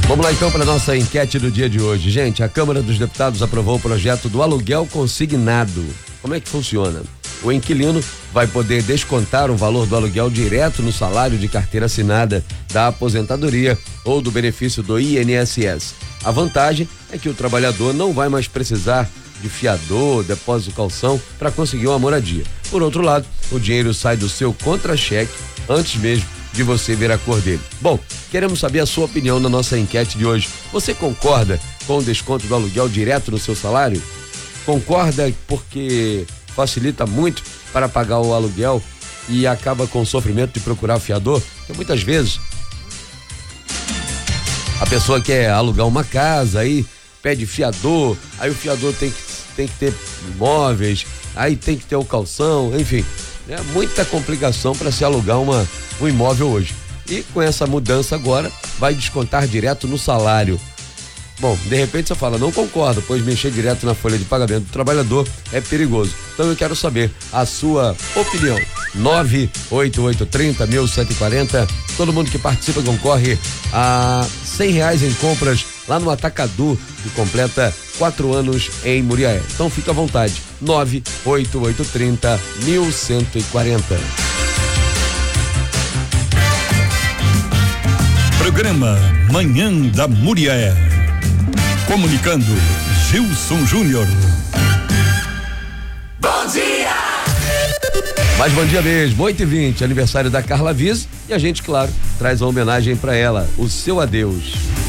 Vamos lá então para a nossa enquete do dia de hoje. Gente, a Câmara dos Deputados aprovou o projeto do aluguel consignado. Como é que funciona? O inquilino vai poder descontar o valor do aluguel direto no salário de carteira assinada da aposentadoria ou do benefício do INSS. A vantagem é que o trabalhador não vai mais precisar de fiador, depósito calção para conseguir uma moradia. Por outro lado, o dinheiro sai do seu contra-cheque antes mesmo de você ver a cor dele. Bom, queremos saber a sua opinião na nossa enquete de hoje. Você concorda com o desconto do aluguel direto no seu salário? Concorda porque facilita muito para pagar o aluguel e acaba com o sofrimento de procurar fiador? Porque muitas vezes a pessoa quer alugar uma casa, aí pede fiador, aí o fiador tem que ter imóveis, aí tem que ter o calção, enfim, é muita complicação para se alugar um imóvel hoje. E com essa mudança agora, vai descontar direto no salário. Bom, de repente você fala, não concordo, pois mexer direto na folha de pagamento do trabalhador é perigoso. Então eu quero saber a sua opinião. 98830-1140. Todo mundo que participa concorre a R$100 em compras lá no Atacadu, que completa 4 anos em Muriaé. Então fica à vontade. 98830-1140. Programa Manhã da Muriaé. Comunicando, Gilson Júnior. Bom dia! Mas bom dia mesmo, 8h20, aniversário da Carla Viz, e a gente, claro, traz uma homenagem para ela, o seu adeus.